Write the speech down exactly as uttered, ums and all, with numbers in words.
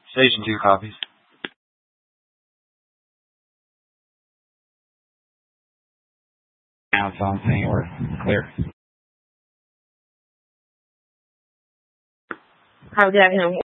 Station two copies. Now it's on saying we're clear. I'll get him.